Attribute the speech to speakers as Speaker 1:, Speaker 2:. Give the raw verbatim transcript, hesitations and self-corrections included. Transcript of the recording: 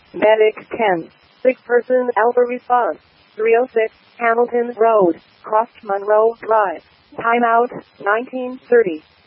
Speaker 1: Medic ten. Sick person Alpha response. three oh six, Hamilton Road, Cross Monroe Drive. Timeout, nineteen thirty.